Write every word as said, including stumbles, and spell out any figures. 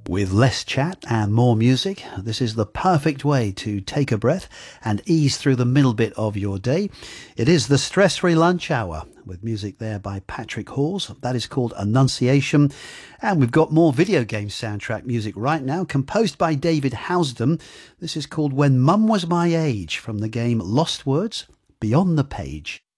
With less chat and more music, this is the perfect way to take a breath and ease through the middle bit of your day. It is the Stress-Free Lunch Hour, with music there by Patrick Halls. That is called Annunciation. And we've got more video game soundtrack music right now, composed by David Housden. This is called When Mum Was My Age, from the game Lost Words Beyond the Page.